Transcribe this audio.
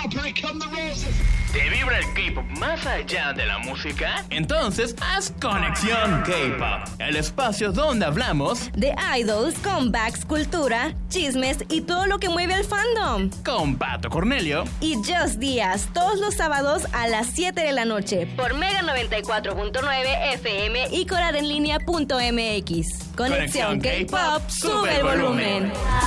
¿Te vibra el K-pop más allá de la música? Entonces haz Conexión K-pop, el espacio donde hablamos de idols, comebacks, cultura, chismes y todo lo que mueve al fandom. Con Pato Cornelio y Just Díaz, todos los sábados a las 7 de la noche por Mega 94.9 FM y coradenlinea.mx. Conexión K-pop, sube el volumen.